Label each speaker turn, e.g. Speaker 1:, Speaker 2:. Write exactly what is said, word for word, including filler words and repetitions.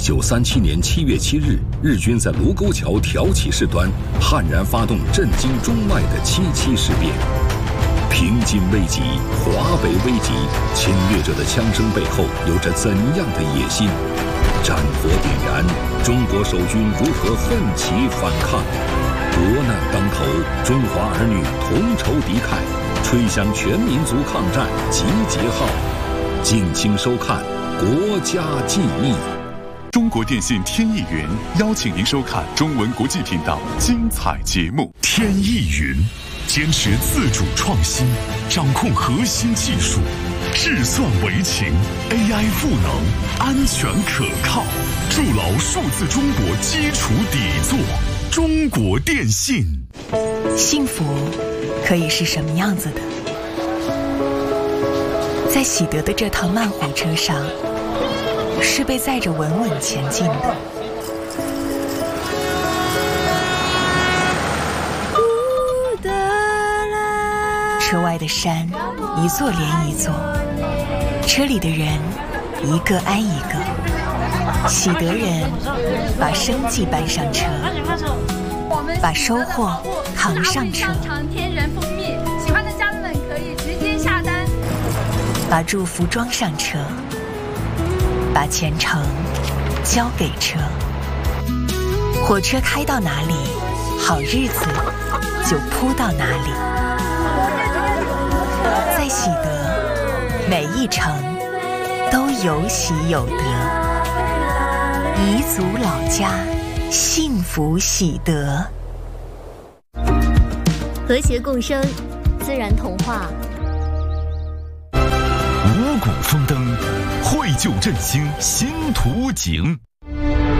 Speaker 1: 九三七年七月七日，日军在卢沟桥挑起事端，悍然发动震惊中外的七七事变。平津危急，华北危急，侵略者的枪声背后有着怎样的野心？战火点燃，中国守军如何奋起反抗？国难当头，中华儿女同仇敌忾，吹响全民族抗战集结号。敬请收看《国家记忆》。
Speaker 2: 中国电信天翼云邀请您收看中文国际频道精彩节目。天翼云坚持自主创新，掌控核心技术，智算为情 ，A I 赋能，安全可靠，筑牢数字中国基础底座。中国电信。
Speaker 3: 幸福可以是什么样子的？在喜德的这趟慢火车上，是被载着稳稳前进的。车外的山一座连一座，车里的人一个挨一个。喜德人把生计搬上车，把收获扛上车，
Speaker 4: 天然蜂蜜，喜欢的家人们可以直接下单。
Speaker 3: 把祝福装上车，把前程交给车。火车开到哪里，好日子就铺到哪里。在喜德，每一程都有喜有得。彝族老家，幸福喜德。
Speaker 5: 和谐共生，自然童话。
Speaker 2: 五谷丰登，绘就振兴新图景。